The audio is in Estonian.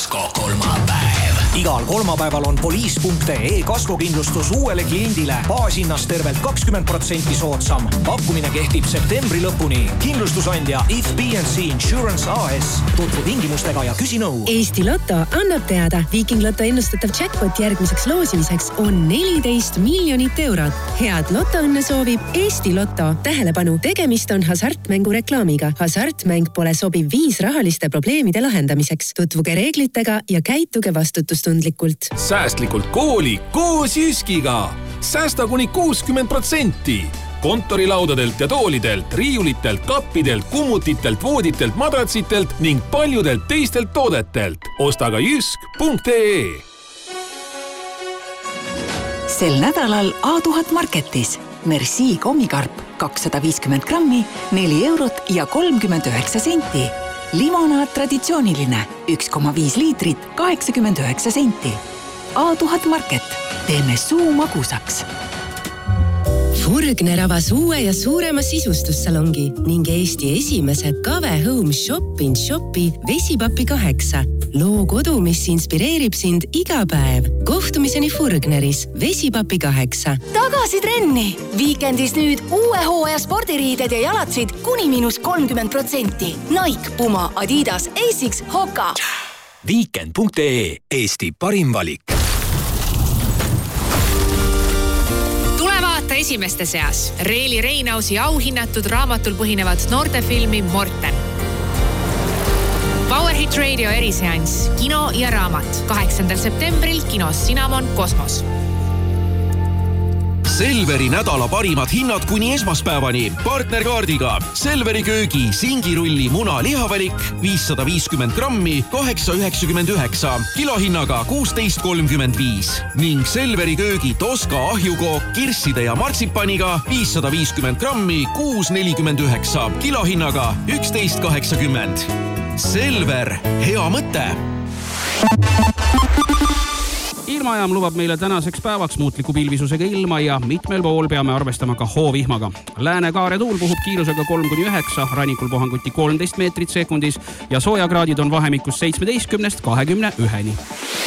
Kasko kolmapäev. Igal kolmapäeval on poliis.ee kaskokindlustus uuele kliendile baashinnast tervelt 20% soodsam. Pakkumine kehtib septembri lõpuni. Kindlustusandja If B&C Insurance AS. Tutvu tingimustega ja küsi nõu. Eesti Lotto annab teada. Viiking Lotto ennustatav jackpot järgmiseks loosimiseks on 14 miljonit eurot. Head lotoõnne soovib Eesti Lotto. Tähelepanu, tegemist on hasartmängu reklaamiga. Hasartmäng pole sobiv viis rahaliste probleemide lahendamiseks. Tutvuge reeglitega ja käituge vastutustundlikult. Säästlikult kooli koos Jyskiga. Säästa kuni 60%. Kontorilaudadelt ja toolidelt, riiulitelt, kappidelt, kummutitelt, vooditelt, madratsitelt ning paljudelt teistelt toodetelt. Osta ka jysk.ee. Sel nädalal A1000 Marketis. Merci kommikarp 250 grammi, 4 eurot ja 39 senti. Limonaad traditsiooniline 1,5 liitrit, 89 senti. A1000 Market. Teeme suu magusaks. Furgner avas uue ja suurema sisustussalongi ning Eesti esimese Kave Home Shop-in-Shopi Vesipapi 8. Loo kodu, mis inspireerib sind iga päev. Kohtumiseni Furgneris Vesipapi 8. Tagasi trenni! Viikendis nüüd uue hooaja spordiriided ja jalatsid kuni -30%. Nike, Puma, Adidas, Asics, Hoka. Weekend.ee. Eesti parim valik. Esimeste seas Reeli Reinausi auhinnatud raamatul põhinevad noortefilmi Morten. Power Hit Radio eriseanss Kino ja raamat 8. septembril kinos Cinnamon Kosmos. Selveri nädala parimad hinnad kuni esmaspäevani partnerkaardiga. Selveri köögi singirulli muna lihavalik 550 grammi 8,99 kilohinnaga 16,35 ning Selveri köögi Toska ahjukook kirsside ja martsipaniga 550 grammi 6,49 kilohinnaga 11,80. Selver, hea mõte! Ilmajaam lubab meile tänaseks päevaks muutliku pilvisusega ilma ja mitmel pool peame arvestama ka hoovihmaga. Lääne-Kaare tuul puhub kiirusega 3-9, rannikul puhanguti 13 meetrit sekundis ja soojagraadid on vahemikus 17-21.